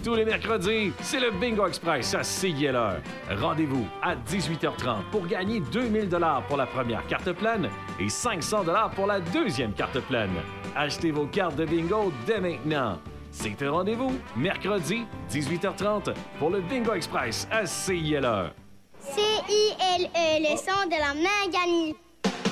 Tous les mercredis, c'est le Bingo Express à CILR. Rendez-vous à 18h30 pour gagner 2000 $ pour la première carte pleine et 500 $ pour la deuxième carte pleine. Achetez vos cartes de bingo dès maintenant. C'est un rendez-vous, mercredi, 18h30, pour le Bingo Express à CILR. CILE, le son de la Manganue.